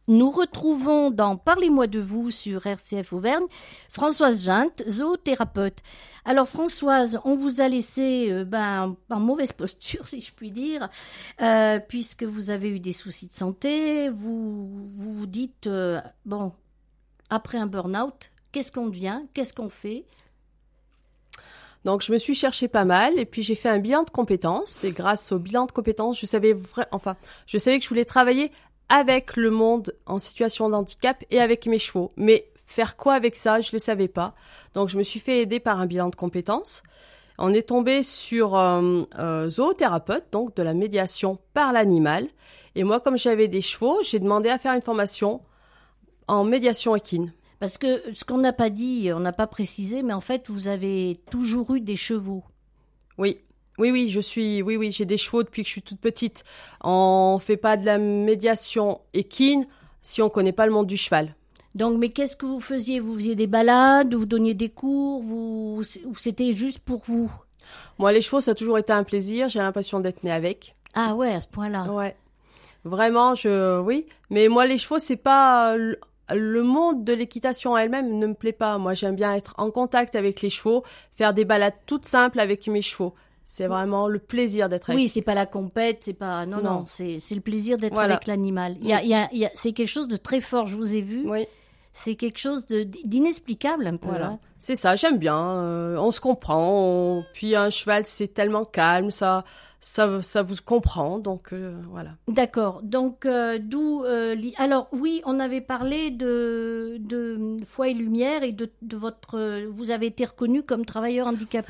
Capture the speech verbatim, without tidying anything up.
Nous retrouvons dans Parlez-moi de vous sur R C F Auvergne Françoise Ginte, zoothérapeute. Alors Françoise, on vous a laissé euh, ben, en mauvaise posture, si je puis dire, euh, puisque vous avez eu des soucis de santé. Vous vous, vous dites, euh, bon, après un burn-out, qu'est-ce qu'on devient? Qu'est-ce qu'on fait? Donc, je me suis cherchée pas mal et puis j'ai fait un bilan de compétences. Et grâce au bilan de compétences, je savais vra- enfin, je savais que je voulais travailler avec le monde en situation de handicap et avec mes chevaux. Mais faire quoi avec ça, je le savais pas. Donc, je me suis fait aider par un bilan de compétences. On est tombé sur euh, euh, zoothérapeute, donc de la médiation par l'animal. Et moi, comme j'avais des chevaux, j'ai demandé à faire une formation en médiation équine. Parce que ce qu'on n'a pas dit, on n'a pas précisé, mais en fait, vous avez toujours eu des chevaux. Oui. Oui, oui, je suis, oui, oui, j'ai des chevaux depuis que je suis toute petite. On fait pas de la médiation équine si on connaît pas le monde du cheval. Donc, mais qu'est-ce que vous faisiez? Vous faisiez des balades, vous donniez des cours, vous, ou c'était juste pour vous? Moi, les chevaux, ça a toujours été un plaisir. J'ai l'impression d'être née avec. Ah ouais, à ce point-là. Ouais. Vraiment, je, oui. Mais moi, les chevaux, c'est pas, le, le monde de l'équitation elle-même ne me plaît pas. Moi, j'aime bien être en contact avec les chevaux, faire des balades toutes simples avec mes chevaux. C'est vraiment le plaisir d'être avec. Oui, c'est pas la compète, c'est pas, non, non, Non. c'est, c'est le plaisir d'être Voilà. avec l'animal. Il y a, il y a, il y a, c'est quelque chose de très fort, je vous ai vu. Oui. C'est quelque chose de, d'inexplicable un peu, Voilà. hein. C'est ça, j'aime bien. euh, on se comprend. on- Puis un cheval, c'est tellement calme, ça, ça, ça vous comprend. Donc euh, voilà. D'accord. Donc, euh, d'où... euh, li- Alors, oui, on avait parlé de, de Foi et Lumière et de, de votre... euh, Vous avez été reconnu comme travailleur handicapé.